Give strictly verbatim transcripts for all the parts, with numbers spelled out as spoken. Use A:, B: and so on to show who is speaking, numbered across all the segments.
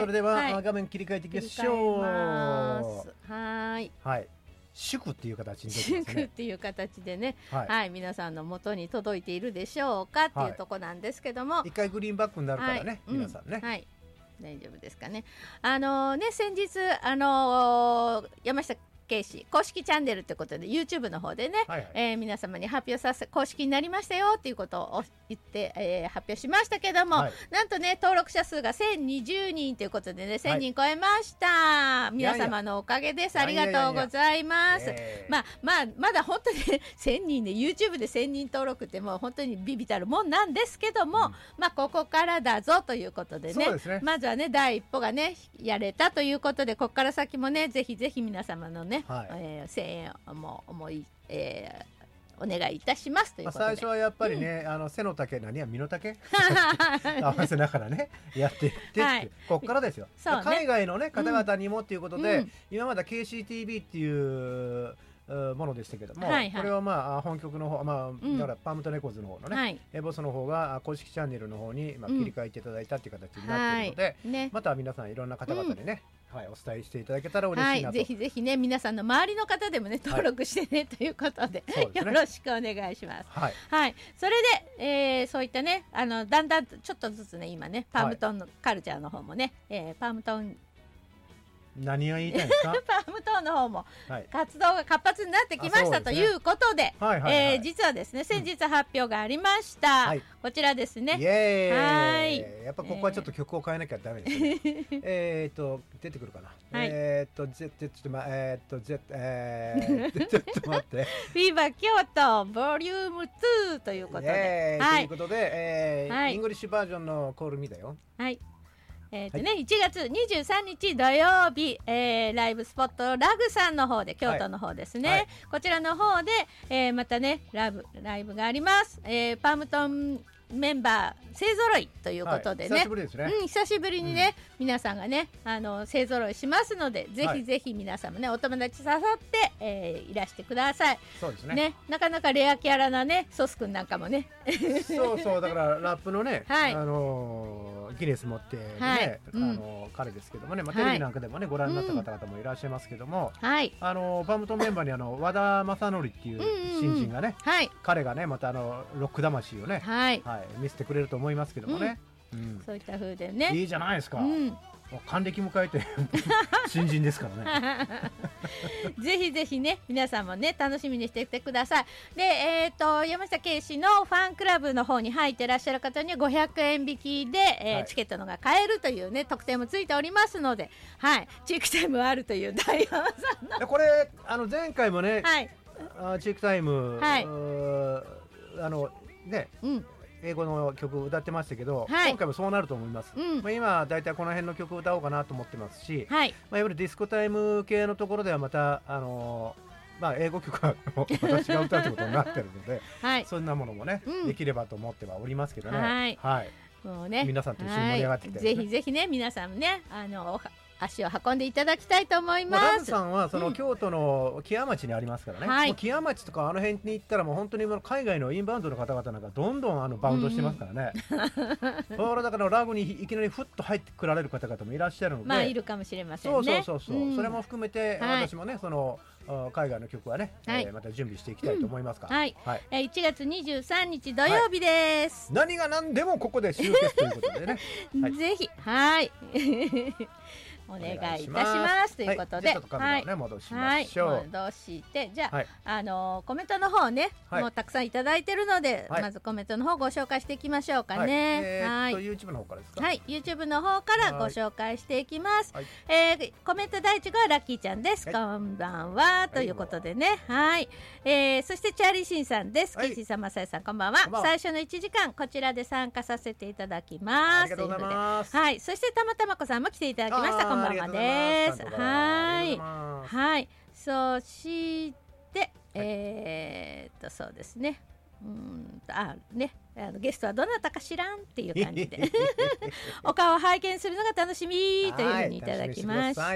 A: それでは、
B: はい、
A: 画面切り替えていきましょう。
B: はーい。
A: はい。祝っていう形に出てますね。
B: 祝っていう形でね、
A: はい、
B: はい、皆さんの元に届いているでしょうかっていうところなんですけども、
A: はい、一回グリーンバックになるからね、はい、皆さんね、
B: うん、はい、大丈夫ですかね。あのー、ね先日あのー、山下圭氏公式チャンネルということで YouTube の方でね、はいはい、えー、皆様に発表させ公式になりましたよっていうことを言って、えー、発表しましたけども、はい、なんとね登録者数がせんにじゅうにんということでねせんにん超えました、はい、皆様のおかげです。ありがとうございます。まあまあまだ本当にせんにんで YouTube でせんにん登録ってもう本当にビビたるもんなんですけども、うん、まあここからだぞということで ね, でねまずはね第一歩がねやれたということでここから先もねぜひぜひ皆様のね、はい、えー、声援をも思い、えー、お願いいたしますということで、
A: まあ、最初はやっぱりね、うん、あの背の丈何や身の丈合わせながらねやっていってって、はい、ここからですよ、ね、海外の、ね、方々にもっていうことで、うん、今まで ケーシーティービー っていうものでしたけども、はいはい、これはまあ本局の方、まあ、うん、だからパームトレコーズの方のね、はい、エボスの方が公式チャンネルの方にまあ切り替えていただいたっていう形になっているので、うんはいね、また皆さんいろんな方々にね、うんはい、お伝えしていただけたら嬉しいなと、
B: はい、ぜひぜひね皆さんの周りの方でもね登録してね、はい、ということで、ね、よろしくお願いします。はい、はい、それで、えー、そういったねあのだんだんちょっとずつね今ねパームトンのカルチャーの方もね、はいえー、パームトン
A: 何が言いたいんですか
B: パームトーンの方も活動が活発になってきました、はい、ということで実はですね先日発表がありました、うん、こちらですね。
A: イエーイ、はい、やっぱここはちょっと曲を変えなきゃダメですね、えー、えっと出てくるかな、はい、えっとぜちょっとまえっとぜえー、ちょっと待って
B: フィーバー京都ボリュームツーということで、
A: はい、ということで、えーはい、イングリッシュバージョンのコールミだよ。
B: はいえーとねはい、いちがつにじゅうさんにち土曜日、えー、ライブスポットラグさんの方で京都の方ですね、はいはい、こちらの方で、えー、またねライブ、ライブがあります、えー、パームトンメンバー勢ぞろいということでね、はい、久しぶりですね、うん、久しぶりにね、うん、皆さんがねあの勢ぞろいしますのでぜひぜひ皆さんもねお友達誘って、えー、いらしてください。
A: そうですね、
B: ねなかなかレアキャラなねソスくんなんかもね
A: そうそうだからラップのね、はい、あのー、ギネス持ってね、はいあのーうん、彼ですけどもね、まあ、テレビなんかでもね、はい、ご覧になった方々もいらっしゃいますけども、うん、あのー、パームトンメンバーにあの和田正則っていう新人がね、うんうんうんはい、彼がねまたあのロック魂をね、はいはい、見せてくれると思いますけどもね、
B: うんうん、そういった風でね
A: いいじゃないですか、うん還暦迎えて新人ですからね
B: ぜひぜひね皆さんもね楽しみにしていてください。で、えー、と山下圭氏のファンクラブの方に入ってらっしゃる方にはごひゃくえん引きで、えーはい、チケットのが買えるというね特典もついておりますので、はい、チークタイムあるという大山さんの
A: これあの前回もね、はい、あチークタイム、はい、あのね、うん英語の曲歌ってましたけど、はい、今回もそうなると思います、うんまあ、今だいたいこの辺の曲を歌おうかなと思ってますし、はいまあ、いわゆるディスコタイム系のところではまた、あのーまあ、英語曲は私が歌うということになってるので、はい、そんなものもね、うん、できればと思ってはおりますけどね、はいはいもうね皆さんと一緒に盛り上がっていきたいですね、
B: ぜひぜひね皆さんねあの足を運んでいただきたいと思います。
A: ラブさんはその京都の木屋町にありますからね、うんはい、もう木屋町とかあの辺に行ったらもう本当に海外のインバウンドの方々なんかどんどんあのバウンドしてますからね、うん、それだからラグにいきなりフッと入ってくられる方々もいらっしゃるので、
B: まあいるかもしれませんね。
A: そうそうそうそう、うん、それも含めて、はい、私もねその海外の曲はね、はいえー、また準備していきたいと思いますから、うんはいはい、
B: いちがつにじゅうさんにち土曜日です、
A: はい、何が何でもここで集結ということでね、
B: はい、ぜひはいお願いいたしますということで、
A: はい、ちょっとカメラをね、はい、戻しましょう。はい、
B: 戻してじゃあ、はい、あのー、コメントの方ね、はい、もうたくさんいただいてるので、はい、まずコメントの方ご紹介していきましょうかね。はい、
A: えー、っと YouTube の方からですか。
B: はい、YouTube の方からご紹介していきます。はい、えー、コメント第一がラッキーちゃんです。はい、こんばんは、はい、ということでね、はい、えー、そしてチャーリーシンさんです。はい、キーシーさん、マサヤさん、こんばんは。最初のいちじかんこちらで参加させていただきます。
A: ありがとうございます。
B: はい、そしてたまたまこさんも来ていただきました。こんばんはです。はいはいそして、はい、えー、っとそうですねうんあねあのゲストはどなたか知らんっていう感じでお顔を拝見するのが楽しみというふうにいただきました。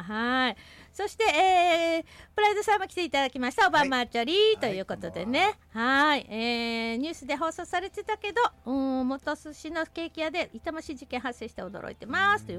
B: はいそして、えー、プライドさんも来ていただきました。おばんまちょりということでね、はい、えー、ニュースで放送されてたけどうん元寿司のケーキ屋で痛ましい事件発生して驚いてますという